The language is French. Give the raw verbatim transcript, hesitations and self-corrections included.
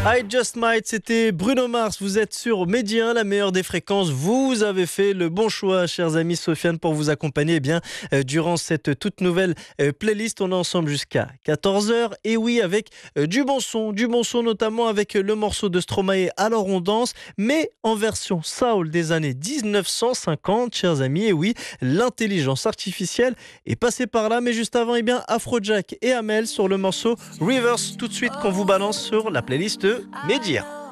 I Just Might, c'était Bruno Mars. Vous êtes sur Medi un, la meilleure des fréquences. Vous avez fait le bon choix, chers amis Sofiane, pour vous accompagner eh bien, euh, durant cette toute nouvelle euh, playlist. On est ensemble jusqu'à quatorze heures. Et oui, avec euh, du bon son, du bon son notamment avec euh, le morceau de Stromae Alors on danse, mais en version soul des années dix-neuf cent cinquante, chers amis. Et oui, l'intelligence artificielle est passée par là. Mais juste avant, eh bien, Afrojack et Amel sur le morceau Reverse, tout de suite qu'on vous balance sur la playlist Média.